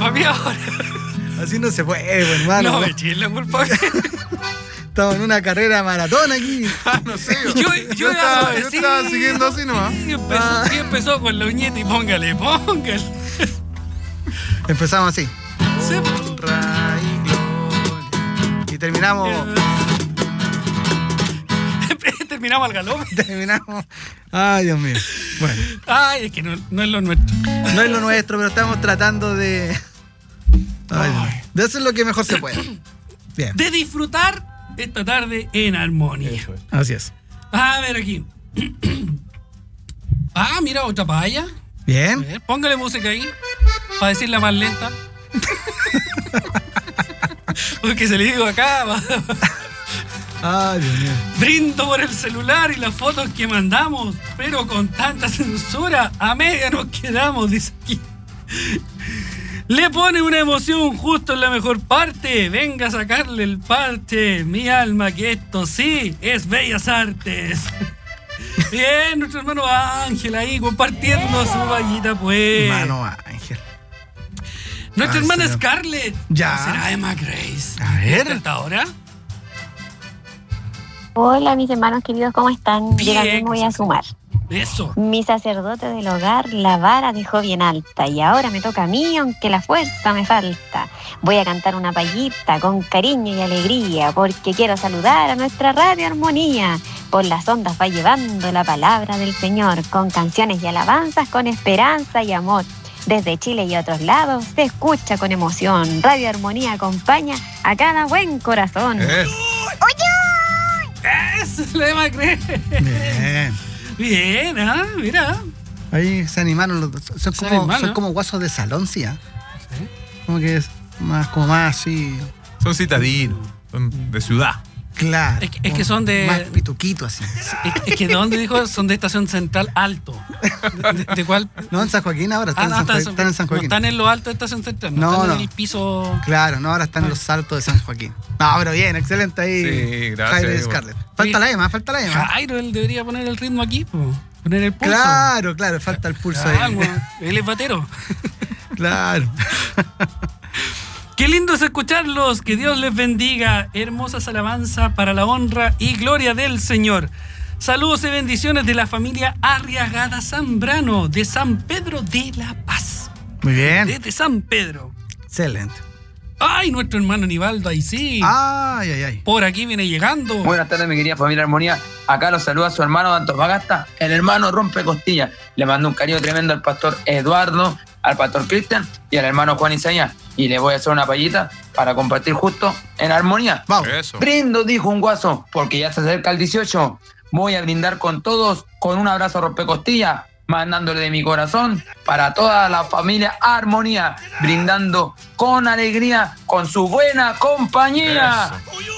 culpa mía ahora. Así no se puede, hermano. No me echen la culpa mía. Estamos en una carrera maratón aquí. No sé. Yo estaba siguiendo así nomás. Y empezó con la uñeta y póngale. Empezamos así. Sí. Honra y gloria. Y terminamos. Terminamos al galope. Ay, Dios mío. Bueno. Ay, es que no es lo nuestro. No es lo nuestro, pero estamos tratando de. De hacer lo que mejor se puede. Bien. De disfrutar esta tarde en armonía. Eso es. Así es. A ver aquí. Mira, otra paya. A Bien. ver, póngale música ahí. Para decirla más lenta. Porque se le digo acá. Ay, Dios mío. Brindo por el celular y las fotos que mandamos, pero con tanta censura, a media nos quedamos, dice aquí. Le pone una emoción justo en la mejor parte. Venga a sacarle el parte. Mi alma, que esto sí es bellas artes. Bien, nuestro hermano Ángel ahí compartiendo su vallita, pues. Hermano Ángel. Nuestra hermana será. Scarlett. Ya. ¿Será Emma Grace? A ver. ¿Hasta ahora? Hola, mis hermanos queridos, ¿cómo están? Bien, Yo también voy a sumar. Eso. Mi sacerdote del hogar la vara dejó bien alta y ahora me toca a mí, aunque la fuerza me falta. Voy a cantar una payita con cariño y alegría porque quiero saludar a nuestra Radio Armonía. Por las ondas va llevando la palabra del Señor con canciones y alabanzas, con esperanza y amor. Desde Chile y otros lados se escucha con emoción. Radio Armonía acompaña a cada buen corazón. Eso es la Emma Grace. Bien. Bien, mira. Ahí se animaron los dos. Son como guasos de salón, ¿sí? Sí. Como que es más así. Son citadinos, son de ciudad. Claro. Es que son de. Más pituquito así. Es que ¿de dónde dijo? Son de Estación Central Alto. ¿De cuál? No, en San Joaquín ahora. Están en San No Joaquín. están en lo alto de Estación Central. No, No, están en no. el piso. Claro, no, ahora están en los saltos de San Joaquín. No, pero bien, excelente ahí. Sí, gracias, Jairo y Diego. Scarlett. Falta la Emma. Jairo, él debería poner el ritmo aquí, po. Poner el pulso. Claro, falta el pulso ahí. Él es batero. Claro. Qué lindo es escucharlos, que Dios les bendiga. Hermosas alabanzas para la honra y gloria del Señor. Saludos y bendiciones de la familia Arriagada Zambrano, de San Pedro de la Paz. Muy bien. Desde San Pedro. Excelente. Ay, nuestro hermano Aníbaldo, ahí sí. Ay. Por aquí viene llegando. Buenas tardes, mi querida familia Armonía. Acá los saluda su hermano de Antofagasta, el hermano Rompe Costilla. Le mando un cariño tremendo al pastor Eduardo, al pastor Cristian y al hermano Juan Isaías. Y le voy a hacer una payita para compartir justo en armonía. Vamos. Eso. Brindo, dijo un guaso, porque ya se acerca el 18. Voy a brindar con todos con un abrazo rompecostilla, mandándole de mi corazón para toda la familia Armonía, brindando con alegría, con su buena compañía.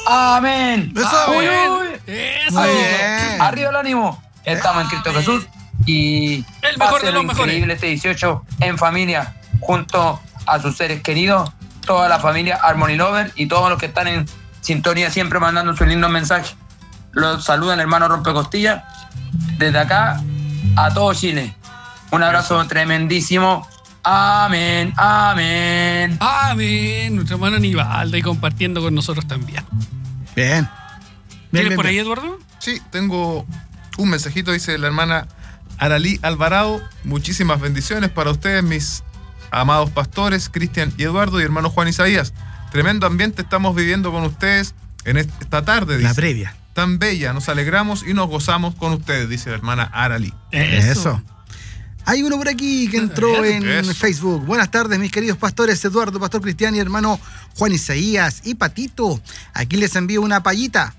Amén. Eso. Uy, uy. Eso. Muy bien. Arriba el ánimo. Estamos en Cristo Jesús y El mejor de los pásenlo mejores. increíble este 18 en familia, junto a sus seres queridos, toda la familia Harmony Lover y todos los que están en sintonía siempre mandando sus lindos mensajes. Los saluda el hermano Rompecostilla desde acá a todo Chile. Un abrazo tremendísimo. Amén, amén. Amén. Nuestro hermano Aníbaldo y compartiendo con nosotros también. Bien. ¿Tienes por ahí, Eduardo? Sí, tengo un mensajito, dice la hermana Aralí Alvarado. Muchísimas bendiciones para ustedes, mis amados pastores, Cristian y Eduardo, y hermano Juan Isaías. Tremendo ambiente estamos viviendo con ustedes en esta tarde, dice. La previa. Tan bella, nos alegramos y nos gozamos con ustedes, dice la hermana Aralí. Eso. Hay uno por aquí que entró en Eso. Facebook. Buenas tardes, mis queridos pastores Eduardo, pastor Cristian y hermano Juan Isaías y Patito. Aquí les envío una payita.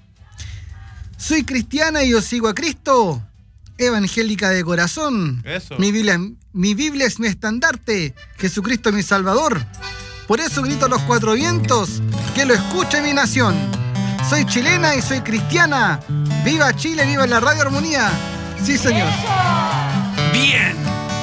Soy cristiana y yo sigo a Cristo. Evangélica de corazón. Eso. Mi Biblia es mi estandarte. Jesucristo es mi Salvador. Por eso grito a los cuatro vientos, que lo escuche mi nación. Soy chilena y soy cristiana. ¡Viva Chile, viva la Radio Armonía! Sí, señor. Bien.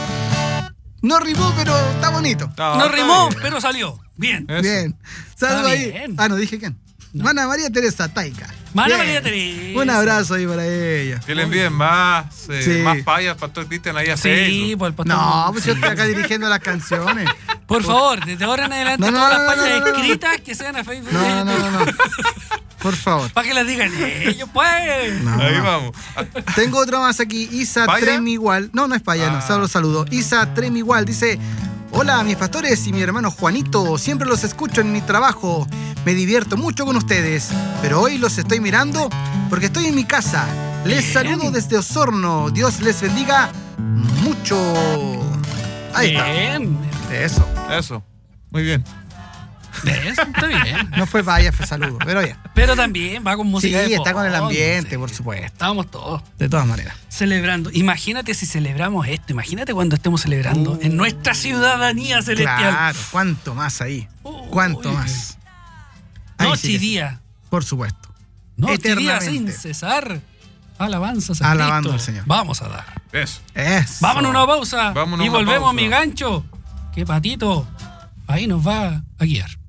No rimó, pero está bonito. No rimó, pero salió. Bien. Eso. Bien. Saludos Está ahí. bien. Ah, no dije quién. Mana María Teresa Taica. Mana Bien. María Teresa. Un abrazo ahí para ella. Que le envíen más payas al pastor Cristian ahí a Sí, Facebook. por el pastor. No, pues yo estoy acá dirigiendo las canciones. Por favor, desde ahora en adelante, No, todas no, las no, páginas no, no. escritas que sean a Facebook. No. Por favor. Para que las digan ellos, pues. No. Ahí vamos. Tengo otro más aquí, Isa ¿Paya? Tremigual. No es Paya, no, Ah. solo saludo. Isa Tremigual dice: hola, mis pastores y mi hermano Juanito. Siempre los escucho en mi trabajo. Me divierto mucho con ustedes. Pero hoy los estoy mirando porque estoy en mi casa. Les Bien. saludo desde Osorno. Dios les bendiga mucho. Ahí Bien. está. Eso. Eso. Muy bien. Eso está bien. No fue Paya, fue saludo. Pero bien. Pero también va con Sí, música de está con el fondo, ambiente, sí. por supuesto. Estábamos todos De todas maneras. celebrando. Imagínate si celebramos esto. Imagínate cuando estemos celebrando en nuestra ciudadanía celestial. Claro, cuánto más ahí. Cuánto Uy. más. Ahí Noche sí y que sí. día. Por supuesto. Noche y día Eternamente. sin cesar. Alabanzas a Alabando Cristo. al Señor. Vamos a dar. Eso. Eso. Vámonos a una pausa. Vámonos y a una volvemos, pausa. mi gancho. Que Patito ahí nos va a guiar.